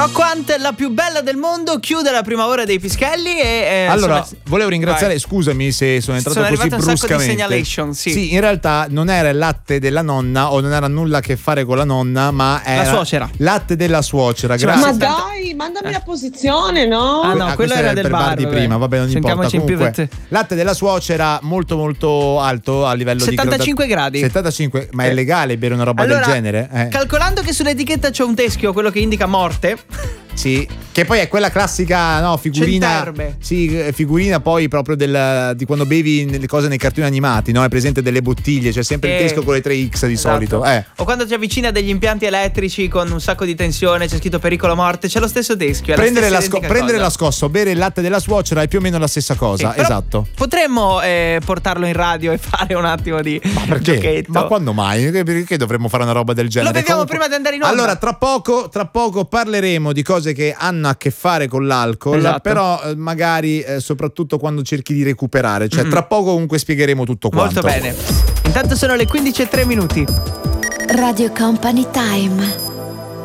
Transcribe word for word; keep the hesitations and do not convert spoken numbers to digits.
Quant, la più bella del mondo, chiude la prima ora dei Pischelli e eh, allora insomma, volevo ringraziare, vai. Scusami se sono entrato sono così arrivato un sacco di bruscamente. segnalation, sì. Sì, in realtà non era il latte della nonna o non era nulla a che fare con la nonna, ma era la suocera. Latte della suocera. Cioè, grazie. Ma dai, mandami eh. la posizione, no? Ah no, Ah, quello questo era del per bar di vabbè. prima, vabbè, non importa. Sentiamoci in Comunque, pivot. latte della suocera molto molto alto a livello settantacinque di gradi. settantacinque, ma è Eh. legale bere una roba Allora, del genere? Eh. Calcolando che sull'etichetta c'è un teschio, quello che indica morte. Sì, che poi è quella classica no, figurina. Centerbe. Sì, figurina poi proprio del, di quando bevi le cose nei cartoni animati, no? È presente delle bottiglie, c'è sempre Eh, il teschio con le tre X di esatto. solito. Eh. O quando ti avvicini a degli impianti elettrici con un sacco di tensione, c'è scritto pericolo morte, c'è lo stesso teschio. È Prendere, la, la, stessa sco- prendere cosa. la scossa o bere il latte della suocera è più o meno la stessa cosa. Sì, però esatto. Potremmo eh, portarlo in radio e fare un attimo di Ma perché? giochetto. Ma quando mai? Perché dovremmo fare una roba del genere? Lo beviamo Comunque- prima di andare in onda. Allora, tra poco, tra poco parleremo di cose che hanno a che fare con l'alcol, Esatto. però eh, magari eh, soprattutto quando cerchi di recuperare. Cioè, Mm. tra poco comunque spiegheremo tutto quanto. Molto bene. Intanto sono le quindici e tre minuti. Radio Company Time.